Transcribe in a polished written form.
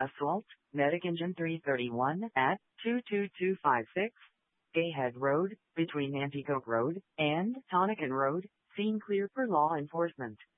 Assault, Medic Engine 331 at 22256, Gayhead Road, between Nanticoke Road and Tonican Road, scene clear for law enforcement.